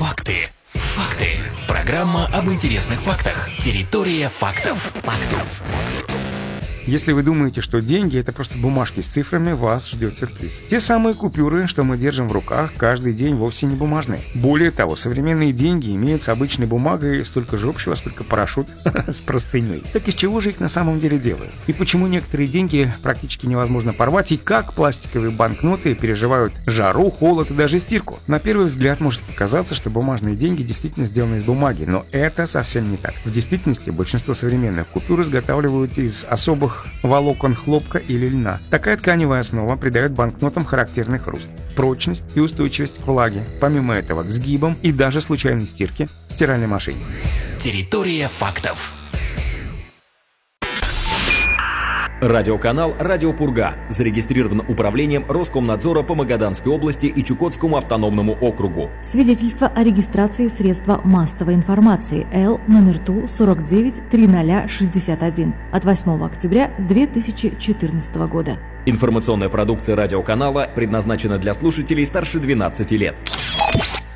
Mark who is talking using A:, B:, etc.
A: Факты. Программа об интересных фактах. Территория фактов.
B: Если вы думаете, что деньги — это просто бумажки с цифрами, вас ждет сюрприз. Те самые купюры, что мы держим в руках каждый день, вовсе не бумажные. Более того, современные деньги имеют с обычной бумагой столько же общего, сколько парашют с простыней. Так из чего же их на самом деле делают? И почему некоторые деньги практически невозможно порвать, и как пластиковые банкноты переживают жару, холод и даже стирку? На первый взгляд может показаться, что бумажные деньги действительно сделаны из бумаги, но это совсем не так. В действительности большинство современных купюр изготавливают из особых волокон хлопка или льна. Такая тканевая основа придает банкнотам характерный хруст, прочность и устойчивость к влаге. Помимо этого, к сгибам и даже случайной стирке в стиральной машине.
A: Территория фактов.
C: Радиоканал «Радио Пурга» зарегистрирован управлением Роскомнадзора по Магаданской области и Чукотскому автономному округу.
D: Свидетельство о регистрации средства массовой информации Л номер ТУ 493061 от 8 октября 2014 года.
C: Информационная продукция радиоканала предназначена для слушателей старше 12 лет.